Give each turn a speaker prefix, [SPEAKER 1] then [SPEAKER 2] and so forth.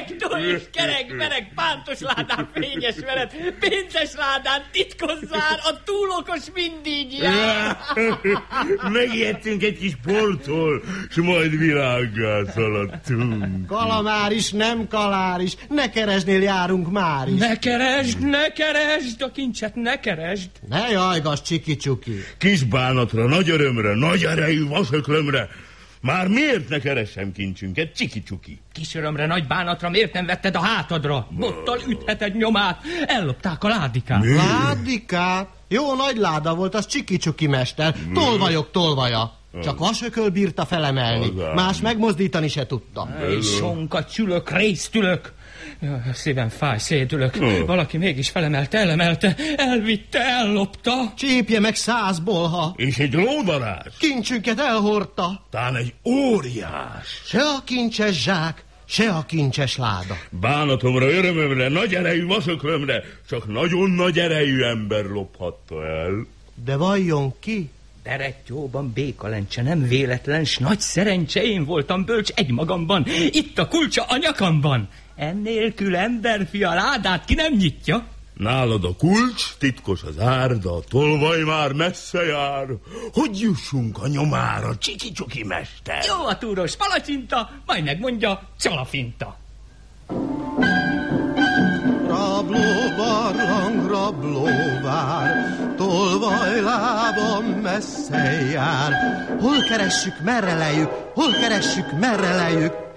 [SPEAKER 1] kerek, pántos ládán fényes velet, pénzes ládán titkos zár, a túlokos mindig jár.
[SPEAKER 2] Megijedtünk egy kis portól, s majd világgá szaladtunk.
[SPEAKER 3] Kalamáris, nem kaláris, ne keresnél járunk már is.
[SPEAKER 1] Ne keresd, a kincset ne keresd.
[SPEAKER 3] Ne jajgass, csiki-csuki.
[SPEAKER 2] Kis bánatra, nagy örömre, nagy erejű vasöklömre. Már miért ne keressem kincsünket, csiki-csuki?
[SPEAKER 1] Kis örömre, nagy bánatra, miért nem vetted a hátadra? Bottal ütheted nyomát, ellopták a ládikát.
[SPEAKER 2] Mi?
[SPEAKER 3] Ládikát? Jó nagy láda volt, az csiki-csuki mester. Tolvajok tolvaja. Csak vasököl bírta felemelni. Más megmozdítani se tudta.
[SPEAKER 1] Sonka, csülök, résztülök. Szívem fáj, szédülök. Valaki mégis felemelte, elemelte, elvitte, ellopta.
[SPEAKER 3] Csípje meg 100 bolha.
[SPEAKER 2] És egy lódarás.
[SPEAKER 3] Kincsünket elhordta.
[SPEAKER 2] Tán egy óriás.
[SPEAKER 3] Se a kincses zsák, se a kincses láda.
[SPEAKER 2] Bánatomra, örömömre, nagy erejű vasöklömre csak nagyon nagy erejű ember lophatta el.
[SPEAKER 3] De valljon ki?
[SPEAKER 1] Derettyóban békalencse, nem véletlen, s nagy szerencse, én voltam bölcs egymagamban. Itt a kulcsa a nyakamban. Ennélkül emberfi a ládát ki nem nyitja.
[SPEAKER 2] Nálad a kulcs, titkos az ár, de a tolvaj már messze jár. Hogy jussunk a nyomára, csiki-csuki mester?
[SPEAKER 1] Jó a túros palacsinta, majd megmondja Csalafinta.
[SPEAKER 3] Rabló-barlang, rablóvár, tolvaj lábam messze jár. Hol keressük, merre lejjük, hol keressük, merre lejjük,